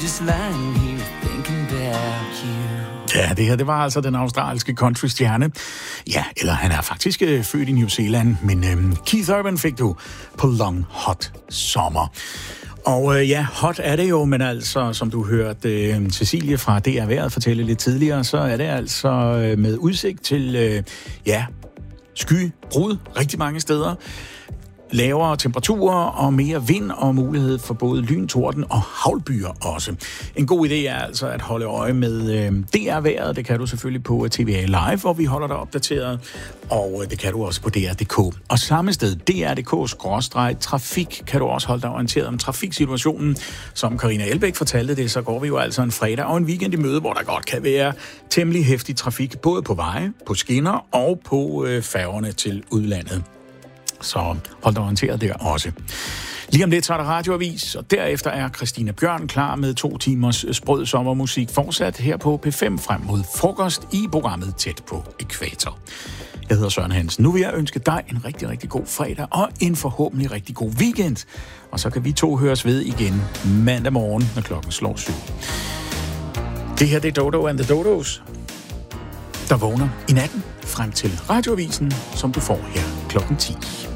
just lying here thinking about you. Ja, det her, det var altså den australske countrystjerne. Ja, eller han er faktisk født i New Zealand, men Keith Urban fik du på Long Hot Summer. Og ja, hot er det jo, men altså, som du hørte Cecilie fra DR Vejret fortælle lidt tidligere, så er det altså med udsigt til, skybrud rigtig mange steder. Lavere temperaturer og mere vind og mulighed for både lyn, torden og haglbyer også. En god idé er altså at holde øje med DR-vejret. Det kan du selvfølgelig på TVA Live, hvor vi holder dig opdateret. Og det kan du også på DR.dk. Og samme sted, DR.dk/trafik, kan du også holde dig orienteret om trafiksituationen. Som Karina Elbæk fortalte det, så går vi jo altså en fredag og en weekend i møde, hvor der godt kan være temmelig heftig trafik, både på veje, på skinner og på færgerne til udlandet. Så hold dig orienteret der også. Lige om lidt, så er der radioavis, og derefter er Christina Bjørn klar med 2 timers sprød sommermusik fortsat her på P5 frem mod frokost i programmet Tæt på Ækvator. Jeg hedder Søren Hansen. Nu vil jeg ønske dig en rigtig, rigtig god fredag og en forhåbentlig rigtig god weekend. Og så kan vi 2 høres ved igen mandag morgen, når klokken slår 7. Det her, det er Dodo and the Dodos, der vågner i natten frem til radioavisen, som du får her klokken 10.